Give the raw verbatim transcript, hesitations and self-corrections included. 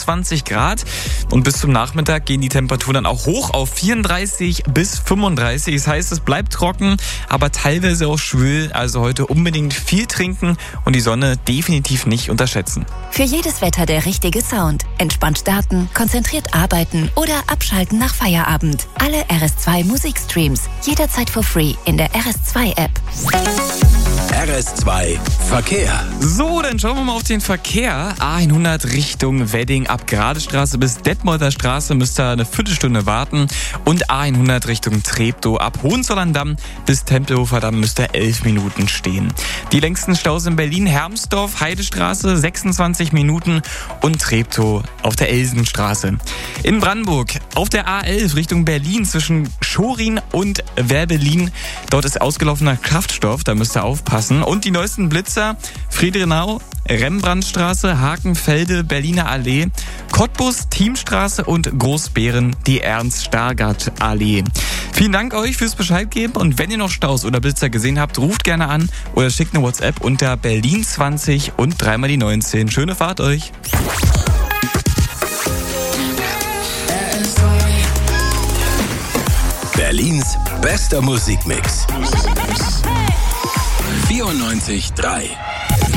fünfundzwanzig Grad und bis zum Nachmittag gehen die Temperaturen dann auch hoch auf vierunddreißig bis fünfunddreißig. Das heißt, es bleibt trocken, aber teilweise auch schwül. Also heute unbedingt viel trinken und die Sonne definitiv nicht unterschätzen. Für jedes Wetter der richtige Sound. Entspannt starten, konzentriert arbeiten oder abschalten nach Feierabend. Alle R S zwei Musikstreams jederzeit for free in der R S zwei App. R S zwei Verkehr. So, dann schauen wir mal auf den Verkehr. A hundert Richtung Wedding ab Gradestraße bis Detmolder Straße müsst ihr eine Viertelstunde warten. Und A hundert Richtung Treptow ab Hohenzollern-Damm bis Tempelhofer Damm müsst ihr elf Minuten stehen. Die längsten Staus in Berlin: Hermsdorf, Heidestraße sechsundzwanzig Minuten und Treptow auf der Elsenstraße. In Brandenburg auf der A elf Richtung Berlin zwischen Schorin und Werbelin. Dort ist ausgelaufener Kraftstoff, da müsst ihr aufpassen. Und die neuesten Blitzer: Friedrichsau, Rembrandtstraße, Hakenfelde, Berliner Allee, Cottbus, Thiemstraße und Großbeeren, die Ernst-Stargard-Allee. Vielen Dank euch fürs Bescheid geben und wenn ihr noch Staus oder Blitzer gesehen habt, ruft gerne an oder schickt eine WhatsApp unter Berlin zwanzig und dreimal die neunzehn. Schöne Fahrt euch! Berlins bester Musikmix. vierundneunzig Komma drei